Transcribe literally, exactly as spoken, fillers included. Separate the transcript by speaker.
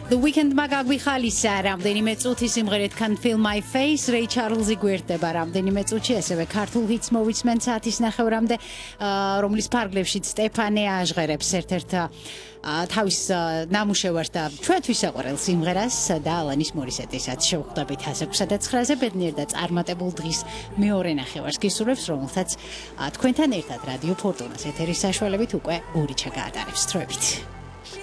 Speaker 1: The Weekend-მა გაგვიხალისა რამდენიმე წუთი სიმღერით Can't Feel My Face, Ray Charles-ი გვერდება რამდენიმე წუთში, ასევე ქართულ ჰიტს მოვიცმენ საათის ნახევრამდე, რომლის ფარგლებშიც სტეფანე აჟღერებს ერთ-ერთ თავის ნამუშევარს და ჩვენთვის საყვარელ სიმღერას და ალანის მორისეტისაც შევხვდებით ასექვსა და ცხრაზე ბედნიერ და წარმატებულ დღის მეორე ნახევარს გისურვებს, რომელსაც თქვენთან ერთად რადიო ფორტუნას ეთერის საშუალებით უკვე გურიჩა გაატარებს. Თროებით.